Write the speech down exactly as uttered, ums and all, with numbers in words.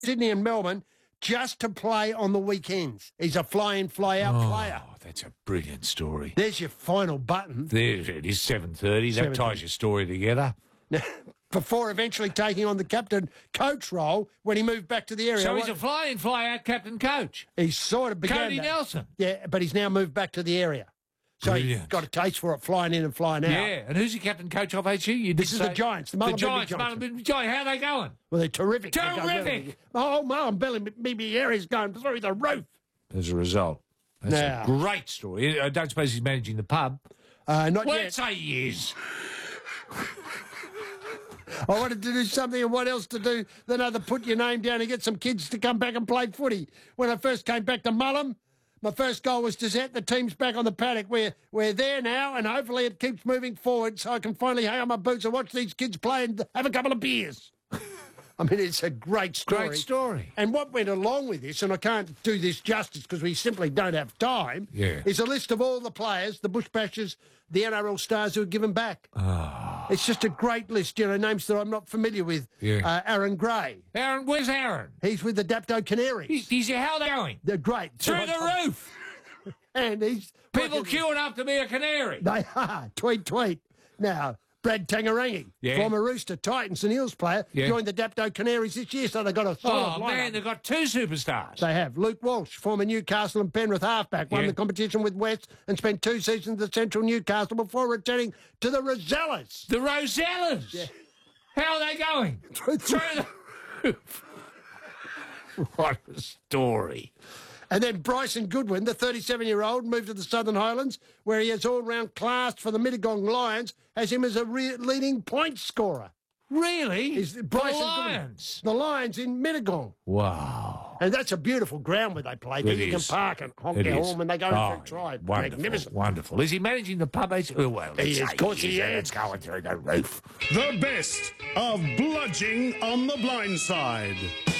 Sydney and Melbourne just to play on the weekends. He's a fly-in, fly-out oh, player. Oh, that's a brilliant story. There's your final button. There it is, seven thirty. That ties your story together. Before eventually taking on the captain coach role when he moved back to the area. So he's a fly-in, fly-out captain coach. He's sort of began Cody that. Nelson. Yeah, but he's now moved back to the area. So Brilliant. he's got a taste for it, flying in and flying out. Yeah, and who's your captain coach of H U? You This is say, the Giants. The, the Mullumbimby Giants. Giants. Mullumbimby Giants. How are they going? Well, they're terrific. Terrific! Oh, Mullumbimby area's going through the roof. As a result. That's now, a great story. I don't suppose he's managing the pub. Uh, not well, yet. Let's say he is. I wanted to do something, and what else to do than either put your name down and get some kids to come back and play footy. When I first came back to Mullum, my first goal was to set the team's back on the paddock. We're, we're there now, and hopefully it keeps moving forward so I can finally hang on my boots and watch these kids play and have a couple of beers. I mean, it's a great story. Great story. And what went along with this, and I can't do this justice because we simply don't have time, yeah. is a list of all the players, the Bush Bashers, the N R L stars who are given back. Oh. It's just a great list, you know, names that I'm not familiar with. Yeah. Uh, Aaron Gray. Aaron, where's Aaron? He's with the Dapto Canaries. He's, he's how they going? They're great. Through the roof. And he's... People queuing up to be a canary. They are. Tweet, tweet. Now... Brad Tangarangi, yeah. former Rooster, Titans and Eels player, yeah. joined the Dapto Canaries this year, so they've got a solid Oh, lineup. man, they've got two superstars. They have. Luke Walsh, former Newcastle and Penrith halfback, won yeah. the competition with West and spent two seasons at Central Newcastle before returning to the Rosellas. The Rosellas? Yeah. How are they going? Through the roof. What a story. And then Bryson Goodwin, the thirty-seven-year-old, moved to the Southern Highlands, where he has all-round class for the Mittagong Lions, has him as a re leading point scorer. Really? He's the Bryson Lions? Goodwin. The Lions in Mittagong. Wow. And that's a beautiful ground where they play. It you is. can park and honk it your is. horn when they go oh, for a try. Wonderful, Magnificent. wonderful. Is he managing the pub? Oh, well, he is. Of course he is. It's going through the roof. The best of Bludging on the Blind Side.